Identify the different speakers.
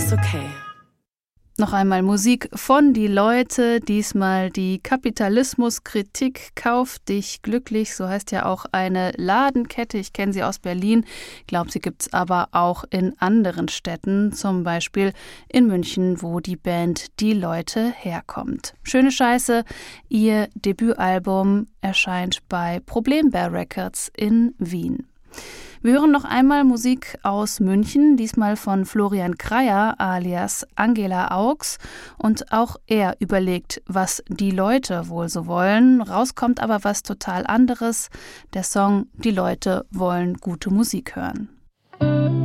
Speaker 1: ist okay.
Speaker 2: Noch einmal Musik von Die Leute, diesmal die Kapitalismuskritik. Kauf dich glücklich, so heißt ja auch eine Ladenkette. Ich kenne sie aus Berlin, glaube, sie gibt es aber auch in anderen Städten, zum Beispiel in München, wo die Band Die Leute herkommt. Schöne Scheiße, ihr Debütalbum erscheint bei Problembär Records in Wien. Wir hören noch einmal Musik aus München, diesmal von Florian Kreyer alias Angela Augs. Und auch er überlegt, was die Leute wohl so wollen. Rauskommt aber was total anderes. Der Song Die Leute wollen gute Musik hören.